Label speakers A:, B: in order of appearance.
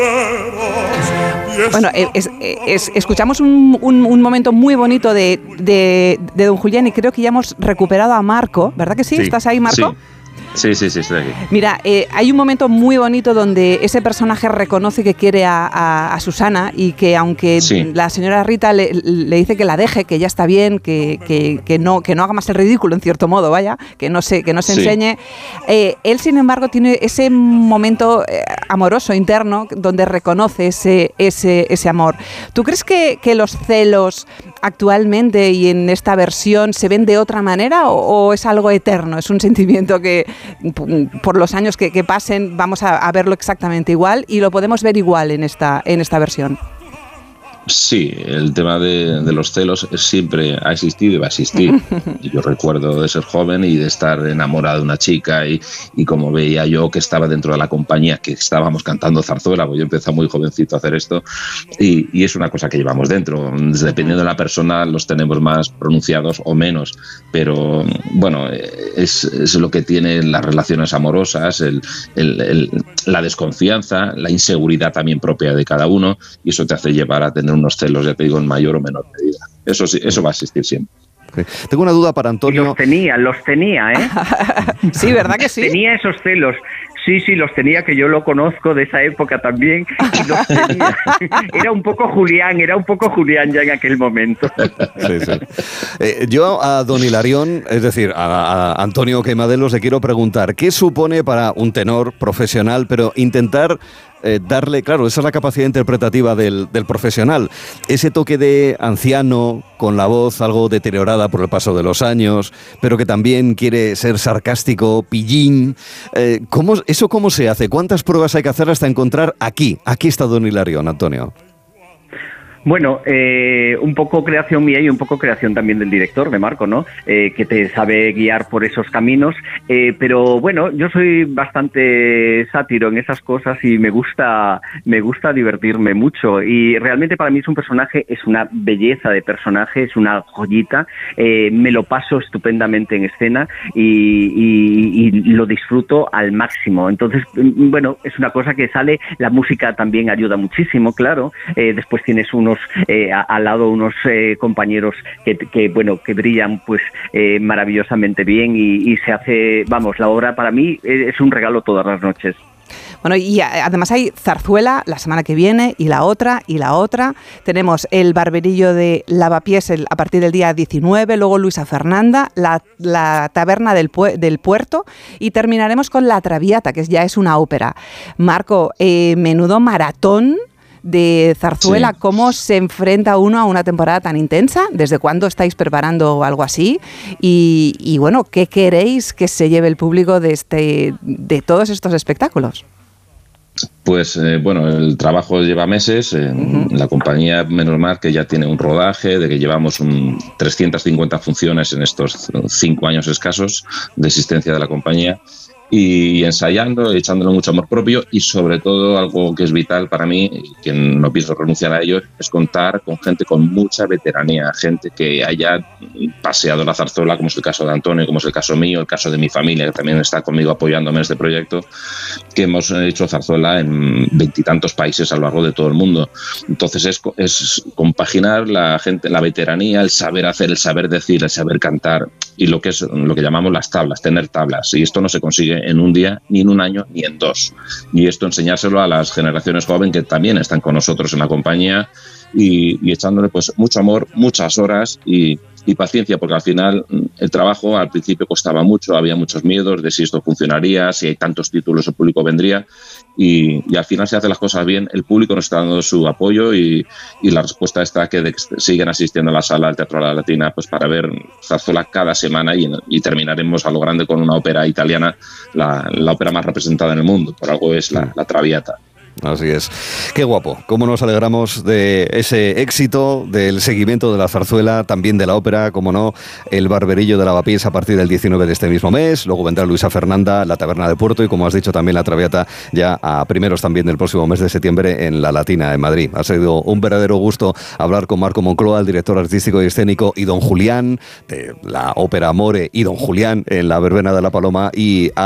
A: Bueno, escuchamos un momento muy bonito de Don Julián y creo que ya hemos recuperado a Marco, ¿verdad que sí? ¿Estás ahí, Marco?
B: Sí, estoy aquí.
A: Mira, hay un momento muy bonito donde ese personaje reconoce que quiere a Susana y que aunque la señora Rita le dice que la deje, que ya está bien, que no haga más el ridículo, en cierto modo, vaya, que no se enseñe, él, sin embargo, tiene ese momento amoroso interno donde reconoce ese amor. ¿Tú crees que los celos actualmente y en esta versión se ven de otra manera o es algo eterno? ¿Es un sentimiento que por los años que pasen vamos a verlo exactamente igual y lo podemos ver igual en esta versión?
B: Sí, el tema de los celos siempre ha existido y va a existir. Yo recuerdo de ser joven y de estar enamorado de una chica y como veía yo que estaba dentro de la compañía, que estábamos cantando zarzuela, porque yo empecé muy jovencito a hacer esto y es una cosa que llevamos dentro. Dependiendo de la persona los tenemos más pronunciados o menos, pero bueno, es lo que tienen las relaciones amorosas, la desconfianza, la inseguridad también propia de cada uno y eso te hace llevar a tener unos celos, ya te digo, en mayor o menor medida. Eso sí, eso va a existir siempre.
C: Okay. Tengo una duda para Antonio.
D: Los tenía, ¿eh?
A: Sí, ¿verdad que sí?
D: Tenía esos celos. Sí, los tenía, que yo lo conozco de esa época también, y los tenía. Era un poco Julián ya en aquel momento.
C: Sí. Yo a don Hilarión, es decir, a Antonio Queimadelos, le quiero preguntar, ¿qué supone para un tenor profesional, pero intentar darle, claro, esa es la capacidad interpretativa del profesional, ese toque de anciano con la voz algo deteriorada por el paso de los años, pero que también quiere ser sarcástico, pillín? ¿Cómo se hace? ¿Cuántas pruebas hay que hacer hasta encontrar aquí está don Hilarión, Antonio?
D: Bueno, un poco creación mía y un poco creación también del director, de Marco, ¿no? Que te sabe guiar por esos caminos, pero bueno, yo soy bastante sátiro en esas cosas y me gusta divertirme mucho y realmente para mí es un personaje, es una belleza de personaje, es una joyita, me lo paso estupendamente en escena y lo disfruto al máximo. Entonces, bueno, es una cosa que sale, la música también ayuda muchísimo, claro, después tienes al lado unos compañeros que brillan pues maravillosamente bien y se hace, vamos, la obra para mí es un regalo todas las noches.
A: Bueno, y además hay zarzuela la semana que viene y la otra. Tenemos el Barberillo de Lavapiés a partir del día 19, luego Luisa Fernanda, la Taberna del Puerto y terminaremos con La Traviata, que ya es una ópera. Marco, menudo maratón de zarzuela. Sí. ¿Cómo se enfrenta uno a una temporada tan intensa? ¿Desde cuándo estáis preparando algo así? Y bueno, ¿qué queréis que se lleve el público de todos estos espectáculos?
B: Pues bueno, el trabajo lleva meses. La compañía, menos mal que ya tiene un rodaje, de que llevamos 350 funciones en estos 5 años escasos de existencia de la compañía. Y ensayando, echándole mucho amor propio y sobre todo algo que es vital para mí, que no pienso renunciar a ello, es contar con gente con mucha veteranía, gente que haya paseado la zarzuela, como es el caso de Antonio, como es el caso mío, el caso de mi familia, que también está conmigo apoyándome en este proyecto, que hemos hecho zarzuela en 20 y tantos países a lo largo de todo el mundo. Entonces es compaginar la gente, la veteranía, el saber hacer, el saber decir, el saber cantar y lo que llamamos las tablas, tener tablas. Y esto no se consigue en un día, ni en un año, ni en 2. Y esto enseñárselo a las generaciones jóvenes que también están con nosotros en la compañía y echándole pues mucho amor, muchas horas y paciencia, porque al final el trabajo al principio costaba mucho, había muchos miedos de si esto funcionaría, si hay tantos títulos el público vendría y al final se hacen las cosas bien, el público nos está dando su apoyo y la respuesta está que siguen asistiendo a la sala del Teatro de la Latina pues para ver zarzuela cada semana y terminaremos a lo grande con una ópera italiana, la ópera más representada en el mundo, por algo es la Traviata.
C: Así es. Qué guapo. Cómo nos alegramos de ese éxito, del seguimiento de la zarzuela, también de la ópera, como no, el Barberillo de Lavapiés a partir del 19 de este mismo mes. Luego vendrá Luisa Fernanda, la Taberna de Puerto y, como has dicho, también la Traviata ya a primeros también del próximo mes de septiembre en la Latina, en Madrid. Ha sido un verdadero gusto hablar con Marco Moncloa, el director artístico y escénico, y don Julián, de la ópera Amore, y don Julián en la Verbena de la Paloma, y